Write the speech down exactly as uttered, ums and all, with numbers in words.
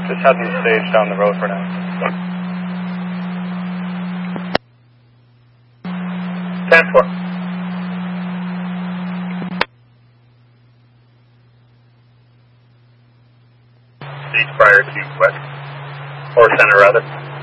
Just heading the stage down the road for now. ten four. Stage prior to west. Or center, rather.